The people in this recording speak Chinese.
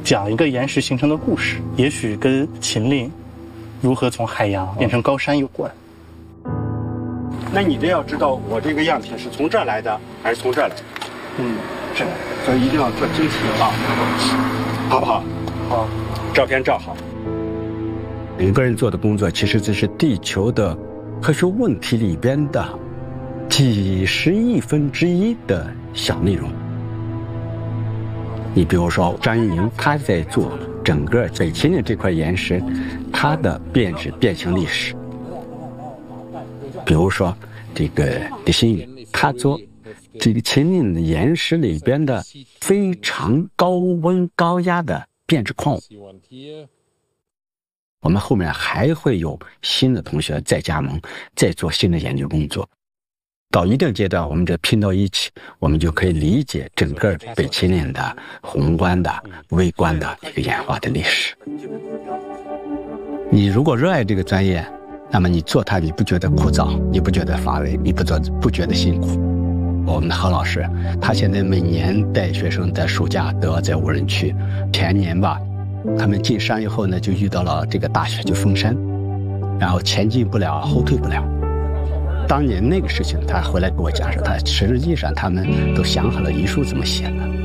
讲一个岩石形成的故事，也许跟秦岭如何从海洋变成高山有关。 那你这要知道，我这个样品是从这儿来的还是从这儿来的？ 这所以一定要做精细啊，好不好？ 好， 照片照好。 每个人做的工作，其实这是地球的科学问题里边的几十亿分之一的小内容。你比如说张一鸣，他在做整个北秦岭这块岩石它的变质变形历史。比如说这个李新宇，他做这个秦岭的岩石里边的非常高温高压的变质矿物。我们后面还会有新的同学再加盟，再做新的研究工作。到一定阶段，我们这拼到一起，我们就可以理解整个北秦岭的宏观的、微观的一个演化的历史。你如果热爱这个专业，那么你做它，你不觉得枯燥，你不觉得乏味，你不觉得辛苦。我们的何老师，他现在每年带学生在暑假都要在无人区。前年吧，他们进山以后呢，就遇到了这个大雪，就封山，然后前进不了，后退不了。当年那个事情，他回来跟我讲说，他实际上他们都想好了遗书怎么写的。